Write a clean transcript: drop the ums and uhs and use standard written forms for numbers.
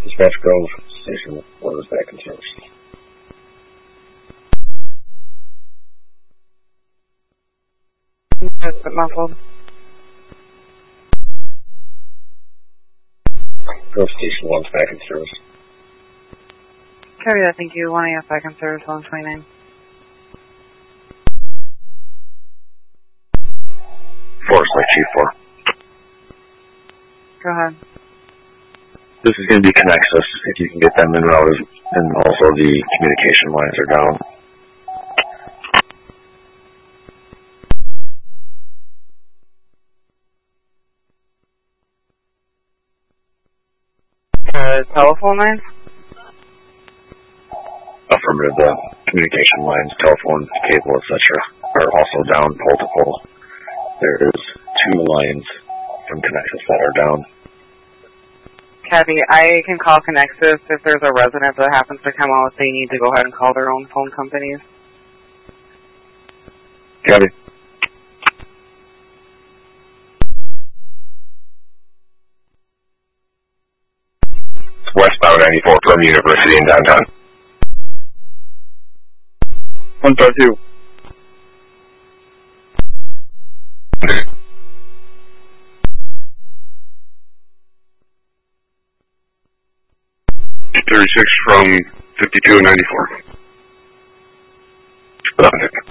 Dispatch Grove Station 1 is back in service. Is it muffled? Grove Station 1 is back in service. Copy that, thank you. 1AF back in service, 129. Forest Lake Chief 4. Go ahead. This is going to be Connexus, if you can get them in route, and also the communication lines are down. Telephone line? Affirmative, the communication lines, telephone, cable, etc. are also down pole to pole. There is 2 lines from Connexus that are down. Copy. I can call Connexus if there's a resident that happens to come out. They need to go ahead and call their own phone companies. Copy. Westbound 94 from University in downtown. 152. .36 from 52 and 94.